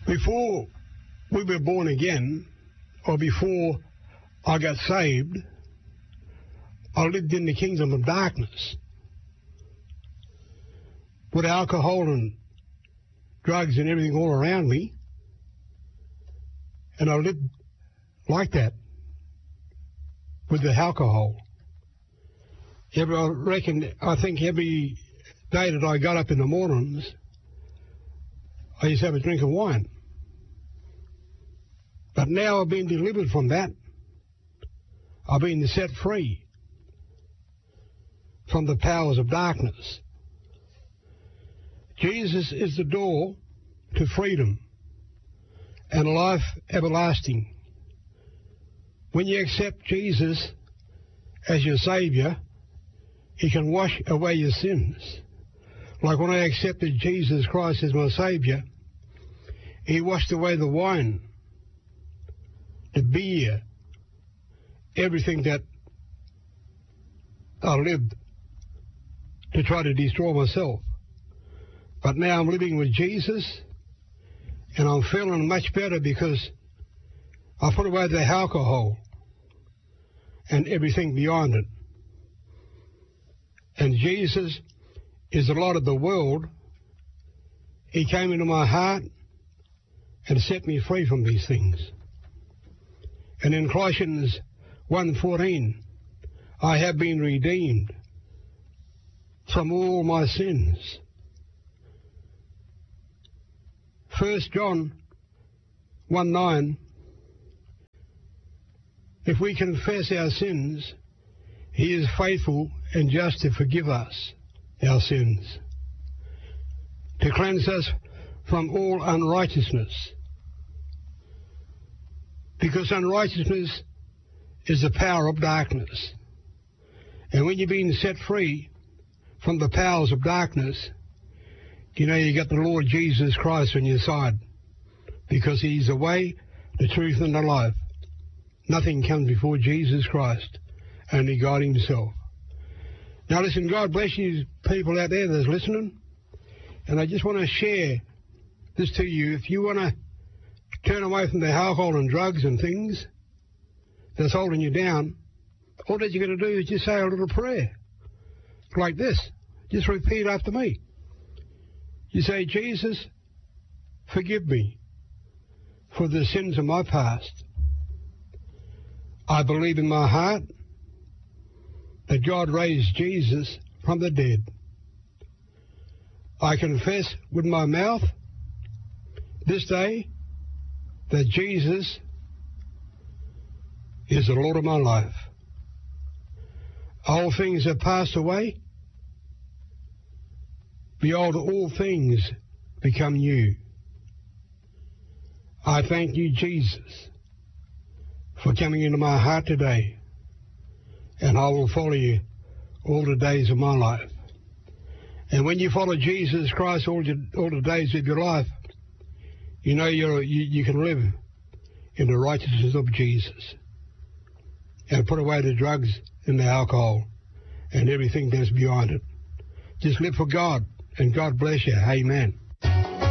Before we were born again, or before I got saved, I lived in the kingdom of darkness with alcohol and drugs and everything all around me, and I lived like that with the alcohol. I think every day that I got up in the mornings, I used to have a drink of wine. But now I've been delivered from that. I've been set free from the powers of darkness. Jesus is the door to freedom and life everlasting. When you accept Jesus as your Saviour, He can wash away your sins. Like when I accepted Jesus Christ as my Saviour, He washed away the wine, the beer, everything that I lived to try to destroy myself. But now I'm living with Jesus, and I'm feeling much better because I put away the alcohol and everything beyond it. And Jesus is the light of the world. He came into my heart and set me free from these things. And in Colossians 1:14, I have been redeemed from all my sins. 1 John 1:9, if we confess our sins, He is faithful and just to forgive us our sins, to cleanse us from all unrighteousness. Because unrighteousness is the power of darkness. And when you're being set free from the powers of darkness, you know you got the Lord Jesus Christ on your side, because He's the way, the truth, and the life. Nothing comes before Jesus Christ, only God Himself. Now listen, God bless you people out there that's listening, and I just want to share this to you. If you want to turn away from the alcohol and drugs and things that's holding you down, all that you're going to do is just say a little prayer like this. Just repeat after me. You say, Jesus, forgive me for the sins of my past. I believe in my heart that God raised Jesus from the dead. I confess with my mouth this day that Jesus is the Lord of my life. All things have passed away. Behold, all things become new. I thank you, Jesus, for coming into my heart today, and I will follow you all the days of my life. And when you follow Jesus Christ all the days of your life, you know you can live in the righteousness of Jesus and put away the drugs and the alcohol and everything that's beyond it. Just live for God, and God bless you. Amen.